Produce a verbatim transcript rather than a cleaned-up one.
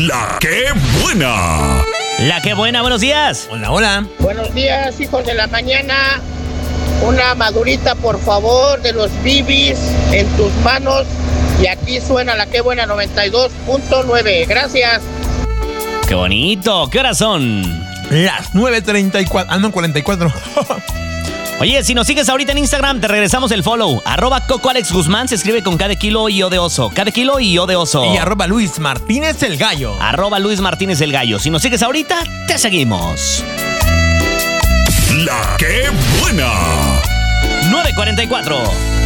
La que buena. La que buena, buenos días. Hola, hola. Buenos días, hijos de la mañana. Una madurita, por favor, de los bibis en tus manos. Y aquí suena la que buena noventa y dos punto nueve. Gracias. Qué bonito. ¿Qué horas son? Las nueve treinta y cuatro. Ah, no, cuarenta y cuatro. Oye, si nos sigues ahorita en Instagram, te regresamos el follow. Arroba Coco Alex Guzmán se escribe con cada kilo y O de oso. Cada kilo y O de oso. Y arroba Luis Martínez el Gallo. Arroba Luis Martínez el Gallo. Si nos sigues ahorita, te seguimos. La que buena. nueve cuarenta y cuatro.